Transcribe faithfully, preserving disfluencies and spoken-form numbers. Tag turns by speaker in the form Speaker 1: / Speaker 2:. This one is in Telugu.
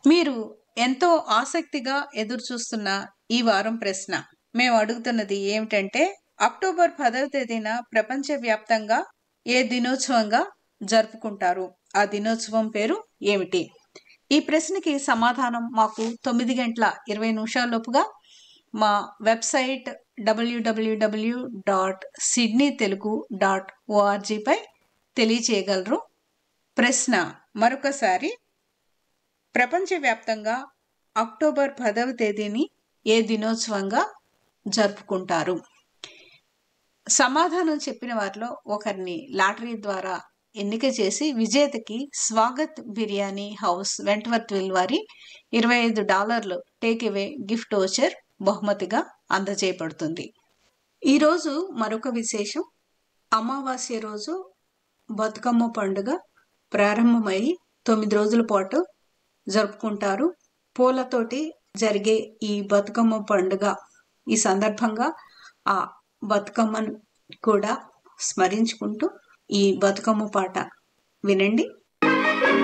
Speaker 1: మీరు ఎంతో ఆసక్తిగా ఎదురుచూస్తున్న ఈ వారం ప్రశ్న మేము అడుగుతున్నది ఏమిటంటే, అక్టోబర్ పదవ తేదీన ప్రపంచవ్యాప్తంగా ఏ దినోత్సవంగా జరుపుకుంటారు? ఆ దినోత్సవం పేరు ఏమిటి? ఈ ప్రశ్నకి సమాధానం మాకు తొమ్మిది గంటల ఇరవై నిమిషాల్లోపుగా మా వెబ్సైట్ డబ్ల్యూడబ్ల్యూడబ్ల్యూ dot Sydney Telugu dot ORG పై తెలియచేయగలరు. ప్రశ్న మరొకసారి, ప్రపంచవ్యాప్తంగా అక్టోబర్ పదవ తేదీని ఏ దినోత్సవంగా జరుపుకుంటారు? సమాధానం చెప్పిన వారిలో ఒకరిని లాటరీ ద్వారా ఎన్నిక చేసి విజేతకి స్వాగత్ బిర్యానీ హౌస్ వెంట్వర్త్విల్ వారి ఇరవై ఐదు డాలర్లు టేక్ అవే గిఫ్ట్ వోచర్ బహుమతిగా అందజేయబడుతుంది. ఈరోజు మరొక విశేషం, అమావాస్య రోజు బతుకమ్మ పండుగ ప్రారంభమై తొమ్మిది రోజుల పాటు జరుపుకుంటారు. పూలతోటి జరిగే ఈ బతుకమ్మ పండుగ ఈ సందర్భంగా ఆ బతుకమ్మను కూడా స్మరించుకుంటూ ఈ బతుకమ్మ పాట వినండి.